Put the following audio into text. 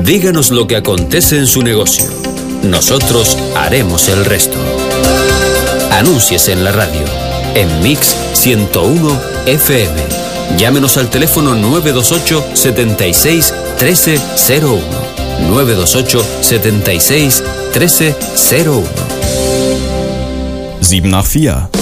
Díganos lo que acontece en su negocio. Nosotros haremos el resto. Anúnciese en la radio, en Mix 101 FM. Llámenos al teléfono 928 76 1301. 928 76 1301. 7 nach 4.